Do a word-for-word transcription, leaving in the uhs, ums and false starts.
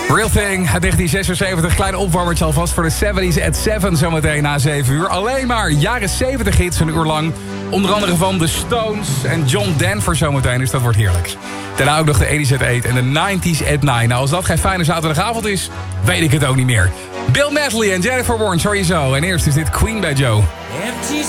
Real Thing uit negentien zesenzeventig. Klein opwarmertje alvast voor de zeventies at zeven zometeen na zeven uur. Alleen maar jaren zeventig hits een uur lang. Onder andere van The Stones en John Denver zometeen. Dus dat wordt heerlijk. Daarna ook nog de tachtiger at acht en de negentig at negen. Nou, als dat geen fijne zaterdagavond is, weet ik het ook niet meer. Bill Medley en Jennifer Warnes hoor je zo. En eerst is dit Queen bij Joe.